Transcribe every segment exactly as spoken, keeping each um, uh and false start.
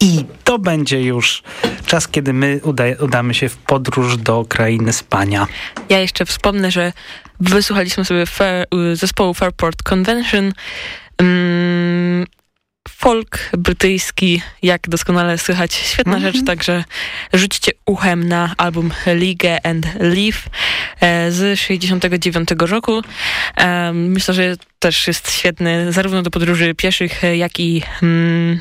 I to będzie już czas, kiedy my uda, udamy się w podróż do krainy spania. Ja jeszcze wspomnę, że wysłuchaliśmy sobie fair, zespołu Fairport Convention. Um, folk brytyjski, jak doskonale słychać, świetna mm-hmm. rzecz, także rzućcie uchem na album League and Leaf e, z sześćdziesiątego dziewiątego roku. E, myślę, że też jest świetny zarówno do podróży pieszych, jak i mm,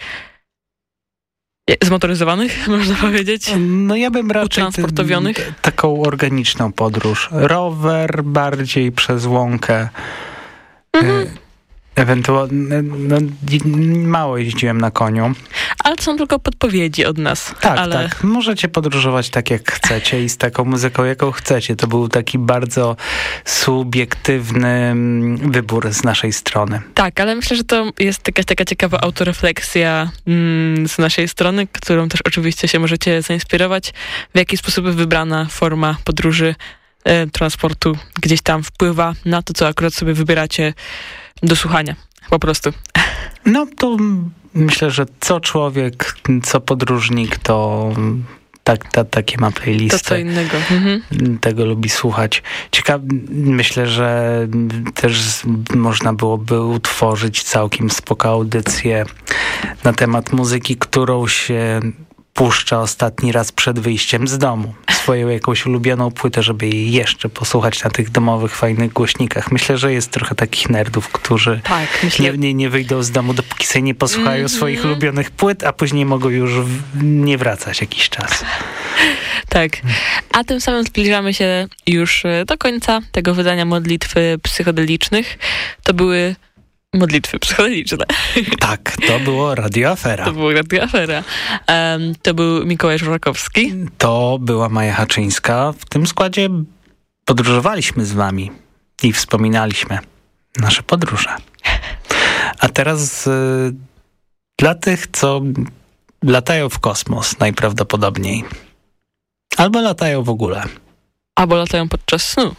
zmotoryzowanych, można powiedzieć. No ja bym raczej utransportowionych. T- taką organiczną podróż. Rower bardziej przez łąkę. Mm-hmm. Ewentualnie, no, mało jeździłem na koniu. Ale to są tylko podpowiedzi od nas. Tak, ale... tak. Możecie podróżować tak, jak chcecie i z taką muzyką, jaką chcecie. To był taki bardzo subiektywny wybór z naszej strony. Tak, ale myślę, że to jest jakaś taka ciekawa autorefleksja mm, z naszej strony, którą też oczywiście się możecie zainspirować, w jaki sposób wybrana forma podróży, e, transportu gdzieś tam wpływa na to, co akurat sobie wybieracie do słuchania, po prostu. No to myślę, że co człowiek, co podróżnik, to tak, ta, takie ma playlisty. To co innego. Mhm. Tego lubi słuchać. Ciekawe, myślę, że też można byłoby utworzyć całkiem spoko audycję na temat muzyki, którą się puszcza ostatni raz przed wyjściem z domu. Swoją jakąś ulubioną płytę, żeby jej jeszcze posłuchać na tych domowych, fajnych głośnikach. Myślę, że jest trochę takich nerdów, którzy tak, myślę... nie, nie, nie wyjdą z domu, dopóki sobie nie posłuchają mm-hmm. swoich ulubionych płyt, a później mogą już w, nie wracać jakiś czas. Tak. A tym samym zbliżamy się już do końca tego wydania modlitw psychodelicznych. To były modlitwy psychodeliczne. Tak, to było Radio Afera. To było Radio Afera. Um, to był Mikołaj Żurakowski. To była Maja Haczyńska. W tym składzie podróżowaliśmy z wami i wspominaliśmy nasze podróże. A teraz y, dla tych, co latają w kosmos najprawdopodobniej. Albo latają w ogóle. Albo latają podczas snu.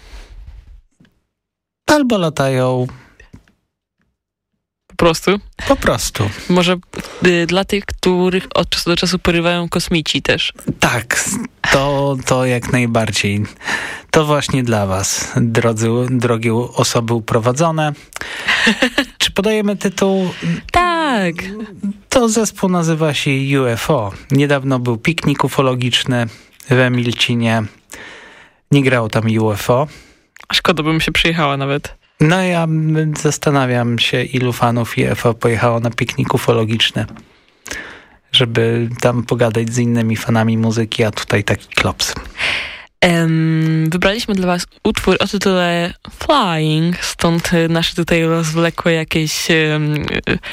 Albo latają... Po prostu? Po prostu. Może y, dla tych, których od czasu do czasu porywają kosmici też. Tak, to, to jak najbardziej. To właśnie dla was, drodzy, drogie osoby uprowadzone. Czy podajemy tytuł? Tak. To zespół nazywa się U F O. Niedawno był piknik ufologiczny w Emilcinie. Nie grało tam U F O. Szkoda, bym się przyjechała nawet. No ja zastanawiam się, ilu fanów U F O pojechało na piknik ufologiczny, żeby tam pogadać z innymi fanami muzyki, a tutaj taki klops. Um, wybraliśmy dla was utwór o tytule Flying, stąd nasze tutaj rozwlekłe jakieś um,